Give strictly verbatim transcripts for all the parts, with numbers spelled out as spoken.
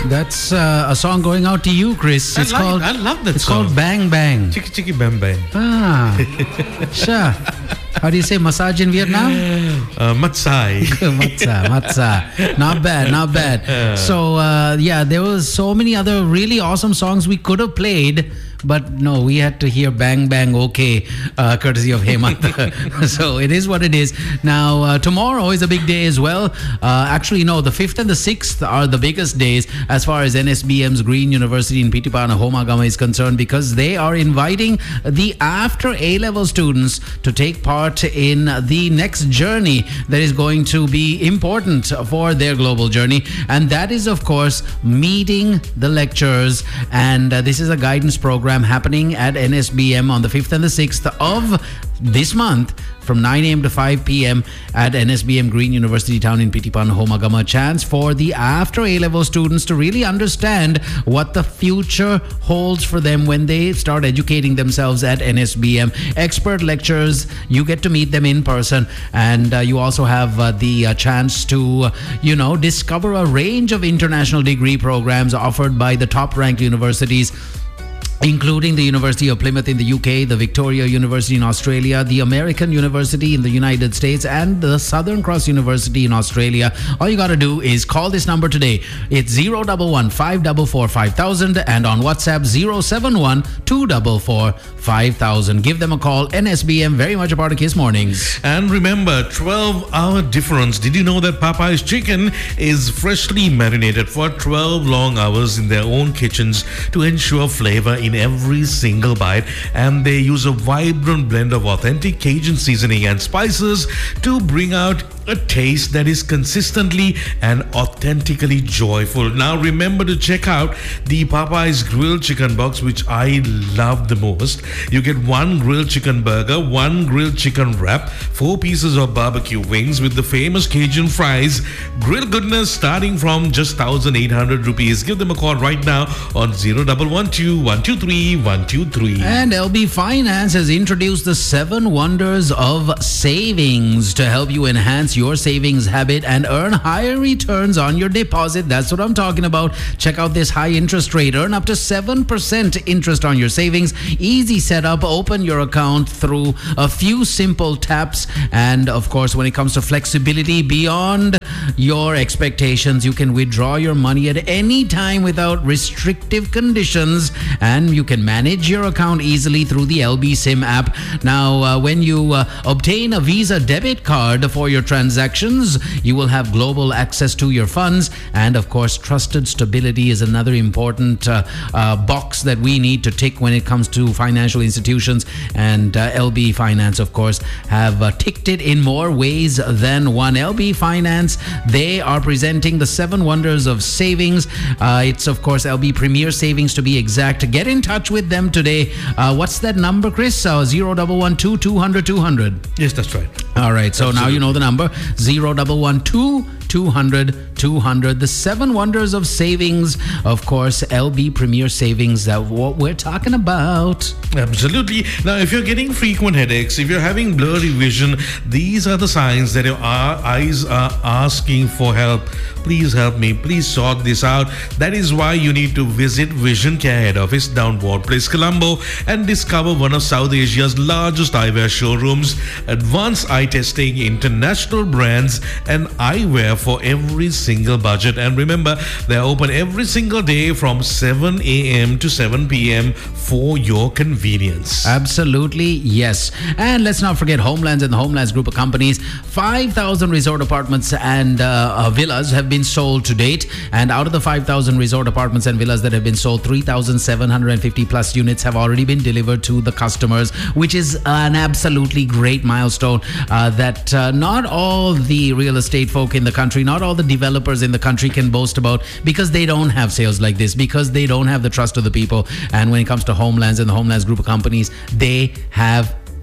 That's uh, a song going out to you, Chris. It's I, like, called. I love that it's song. called Bang Bang. Chiki Chiki Bang Bang. Ah, sure. How do you say massage in Vietnam? Uh, Matsai. matza, matza. Not bad, not bad. So, uh, yeah, there was so many other really awesome songs we could have played, but no, we had to hear Bang Bang Okay, uh, courtesy of Hemant. So it is what it is. Now, uh, tomorrow is a big day as well. Uh, actually, no, the fifth and the sixth are the biggest days as far as N S B M's Green University in Pitipana, Homagama is concerned, because they are inviting the after A-level students to take part in the next journey that is going to be important for their global journey. And that is, of course, meeting the lecturers. And uh, this is a guidance program happening at N S B M on the fifth and the sixth of this month from nine a.m. to five p.m. at N S B M Green University Town in Pitipana, Homagama. A chance for the after A-level students to really understand what the future holds for them when they start educating themselves at N S B M. Expert lecturers, you get to meet them in person, and uh, you also have uh, the uh, chance to, uh, you know, discover a range of international degree programs offered by the top-ranked universities, including the University of Plymouth in the U K, the Victoria University in Australia, the American University in the United States, and the Southern Cross University in Australia. All you got to do is call this number today. It's zero one one five four four five thousand, and on WhatsApp zero seven one two four four five thousand. Give them a call. N S B M, very much a part of Kiss Mornings. And remember, twelve hour difference. Did you know that Popeye's chicken is freshly marinated for twelve long hours in their own kitchens to ensure flavor in every single bite? And they use a vibrant blend of authentic Cajun seasoning and spices to bring out a taste that is consistently and authentically joyful. Now remember to check out the Popeye's grilled chicken box, which I love the most. You get one grilled chicken burger, one grilled chicken wrap, four pieces of barbecue wings with the famous Cajun fries. Grill goodness starting from just one thousand eight hundred rupees. Give them a call right now on zero one one two one two three one two three. And L B Finance has introduced the seven wonders of savings to help you enhance your savings habit and earn higher returns on your deposit. That's what I'm talking about. Check out this high interest rate. Earn up to seven percent interest on your savings. Easy setup. Open your account through a few simple taps. And of course, when it comes to flexibility beyond your expectations, you can withdraw your money at any time without restrictive conditions, and you can manage your account easily through the L B SIM app. Now, uh, when you uh, obtain a Visa debit card for your transactions, you will have global access to your funds. And of course, trusted stability is another important uh, uh, box that we need to tick when it comes to financial institutions. And uh, L B Finance, of course, have uh, ticked it in more ways than one. L B Finance, they are presenting the seven wonders of savings. Uh, it's, of course, L B Premier Savings to be exact. Get in touch with them today. Uh, what's that number, Chris? Uh, zero one one two two hundred two hundred. Yes, that's right. All right. So Absolutely. Now you know the number. zero one one two two hundred two hundred. The seven wonders of savings. Of course, L B Premier Savings. That's what we're talking about. Absolutely. Now, if you're getting frequent headaches, if you're having blurry vision, these are the signs that your eyes are asking for help. Please help me. Please sort this out. That is why you need to visit Vision Care Head Office down Ward Place, Colombo, and discover one of South Asia's largest eyewear showrooms, advanced eye testing, international brands, and eyewear for every single budget. And remember, they're open every single day from seven a.m. to seven p.m. for your convenience. Absolutely, yes. And let's not forget Homelands and the Homelands Group of Companies. five thousand resort apartments and uh, uh, villas have been sold to date. And out of the five thousand resort apartments and villas that have been sold, three thousand seven hundred fifty plus units have already been delivered to the customers, which is an absolutely great milestone uh, that uh, not all the real estate folk in the country, not all the developers in the country can boast about, because they don't have sales like this, because they don't have the trust of the people. And when it comes to Homelands and the Homelands Group of Companies, they have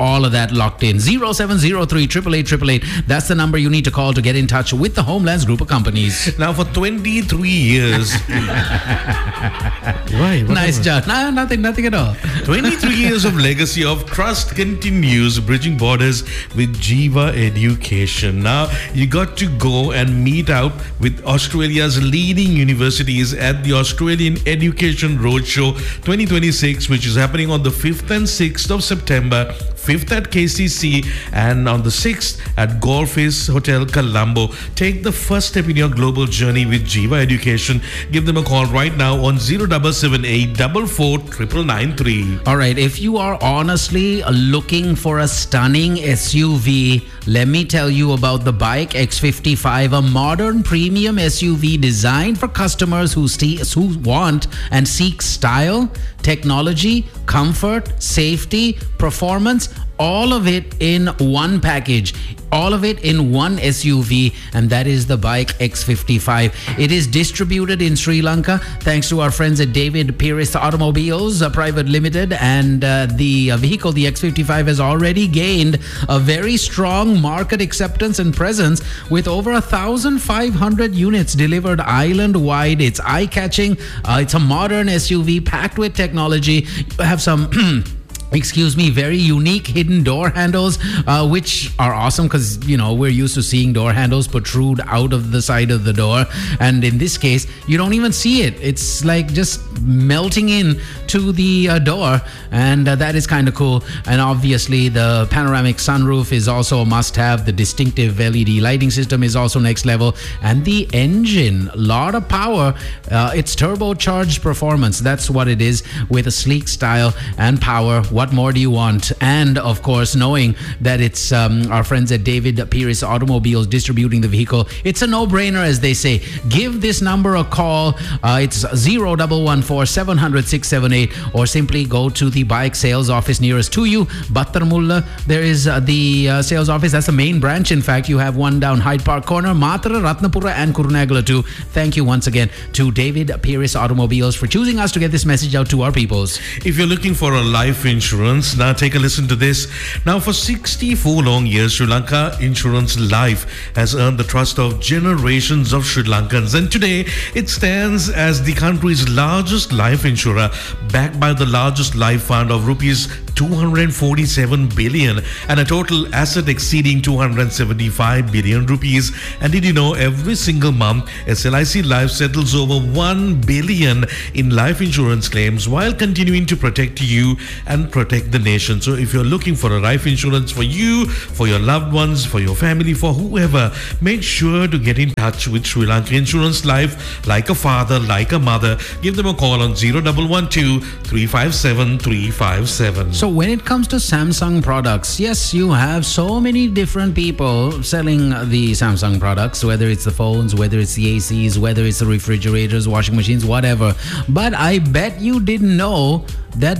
all of that locked in. zero seven zero three, eight eight eight eight eight. That's the number you need to call to get in touch with the Homelands Group of Companies. Now, for twenty-three years. Why? What Nice happened? job. Nah, nothing, nothing at all. twenty-three years of legacy of trust continues, bridging borders with Jiva Education. Now, you got to go and meet out with Australia's leading universities at the Australian Education Roadshow twenty twenty-six, which is happening on the fifth and sixth of September. fifth at K C C and on the sixth at Golface Hotel Colombo. Take the first step in your global journey with Jiva Education. Give them a call right now on zero seven seven eight four four nine nine three. All right, if you are honestly looking for a stunning S U V, let me tell you about the Bike X fifty-five, a modern premium S U V designed for customers who, st- who want and seek style, technology, comfort, safety, performance, all of it in one package, all of it in one S U V, and that is the Bike X fifty-five. It is distributed in Sri Lanka thanks to our friends at David Pierce Automobiles uh, Private Limited, and uh, the uh, vehicle, the X fifty-five, has already gained a very strong market acceptance and presence with over one thousand five hundred units delivered island-wide. It's eye-catching. Uh, it's a modern S U V packed with technology. You have some excuse me, very unique hidden door handles, uh, which are awesome because, you know, we're used to seeing door handles protrude out of the side of the door. And in this case, you don't even see it. It's like just melting in to the uh, door. And uh, that is kind of cool. And obviously, the panoramic sunroof is also a must-have. The distinctive L E D lighting system is also next level. And the engine, a lot of power. Uh, it's turbocharged performance. That's what it is, with a sleek style and power. What more do you want? And of course, knowing that it's um, our friends at David Pierce Automobiles distributing the vehicle, it's a no-brainer, as they say. Give this number a call. Uh, it's zero one one four, seven zero zero, six seven eight, or simply go to the bike sales office nearest to you. Battarmulla, there is uh, the uh, sales office. That's the main branch. In fact, you have one down Hyde Park Corner, Matra, Ratnapura, and Kurunegala too. Thank you once again to David Pierce Automobiles for choosing us to get this message out to our peoples. If you're looking for a life insurance, now take a listen to this. Now, for sixty-four long years, Sri Lanka Insurance Life has earned the trust of generations of Sri Lankans, and today it stands as the country's largest life insurer, backed by the largest life fund of rupees two hundred forty-seven billion and a total asset exceeding two hundred seventy-five billion rupees. And did you know, every single month S L I C Life settles over one billion in life insurance claims while continuing to protect you and protect the nation. So if you're looking for a life insurance for you, for your loved ones, for your family, for whoever, make sure to get in touch with Sri Lanka Insurance Life like a father, like a mother. Give them a call on zero one one two, three five seven, three five seven. So when it comes to Samsung products, yes, you have so many different people selling the Samsung products, whether it's the phones, whether it's the A Cs, whether it's the refrigerators, washing machines, whatever. But I bet you didn't know that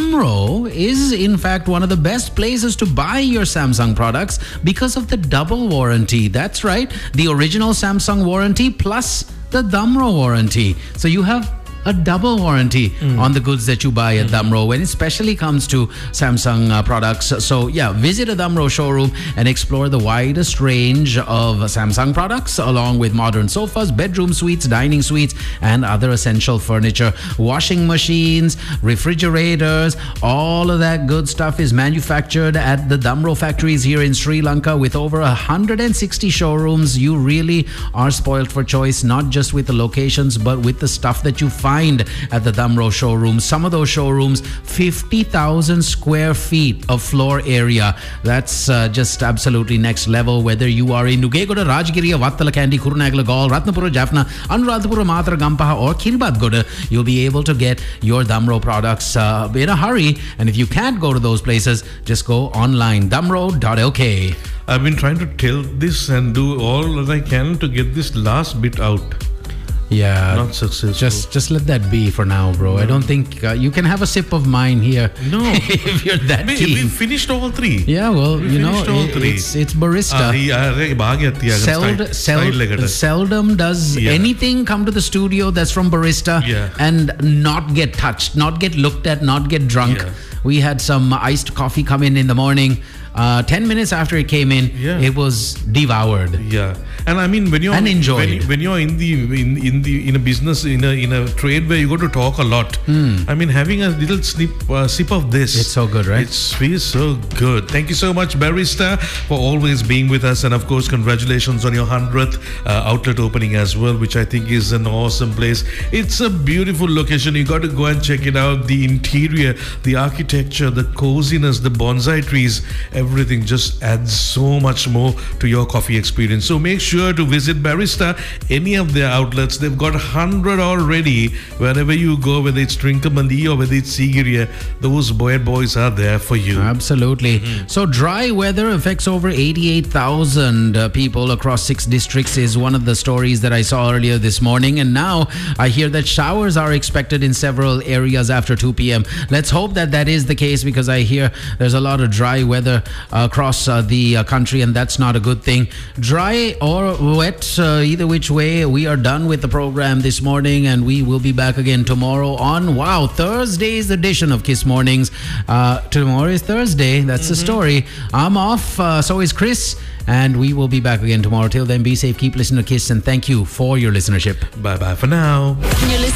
Damro is in fact one of the best places to buy your Samsung products because of the double warranty. That's right, the original Samsung warranty plus the Damro warranty. So you have a double warranty mm. on the goods that you buy at mm-hmm. Damro when it especially comes to Samsung uh, products. So yeah, visit a Damro showroom and explore the widest range of Samsung products, along with modern sofas, bedroom suites, dining suites, and other essential furniture. Washing machines, refrigerators, all of that good stuff is manufactured at the Damro factories here in Sri Lanka with over one hundred sixty showrooms. You really are spoiled for choice, not just with the locations, but with the stuff that you find at the Damro showroom. Some of those showrooms, fifty thousand square feet of floor area. That's uh, just absolutely next level. Whether you are in Nugegoda, Rajgiriya, Vattala, Kandy, Kurunegala, Galle, Ratnapura, Jaffna, Anuradhapura, Matra, Gampaha, or Kiribati, you'll be able to get your Damro products uh, in a hurry. And if you can't go to those places, just go online, damro dot l k. I've been trying to tell this and do all that I can to get this last bit out. Yeah. Not successful. Just just let that be for now, bro. I don't think uh, you can have a sip of mine here. No. If you're that we, keen. we finished all three. Yeah, well, We you know, finished all it- three. it's it's barista. Ah, he- ah, भाग जाती है, Seld, style- seld, style लेकर। seldom does Yeah. anything come to the studio that's from barista Yeah. and not get touched, not get looked at, not get drunk. Yeah. We had some iced coffee come in in the morning. Uh, Ten minutes after it came in, Yeah. it was devoured. Yeah, and I mean when you're And enjoyed. when, you- when you're in the in, in the in a business in a in a trade where you got to talk a lot. I mean having a little snip uh, sip of this. It's so good, right? It feels so good. Thank you so much, Barista, for always being with us, and of course congratulations on your hundredth uh, outlet opening as well, which I think is an awesome place. It's a beautiful location. You got to go and check it out. The interior, the architecture, the coziness, the bonsai trees. Everything just adds so much more to your coffee experience. So make sure to visit Barista, any of their outlets. They've got one hundred already. Wherever you go, whether it's Trincomalee or whether it's Sigiriya, those boy boys are there for you. Absolutely. So dry weather affects over eighty-eight thousand uh, people across six districts is one of the stories that I saw earlier this morning. And now I hear that showers are expected in several areas after two p.m. Let's hope that that is the case, because I hear there's a lot of dry weather uh, across uh, the uh, country, and that's not a good thing. Dry or wet, uh, either which way, we are done with the program this morning, and we will be back again tomorrow on, wow, Thursday's edition of Kiss Mornings. Uh, tomorrow is Thursday. That's the story. I'm off. Uh, so is Chris. And we will be back again tomorrow. Till then, be safe. Keep listening to Kiss. And thank you for your listenership. Bye bye for now. You're listening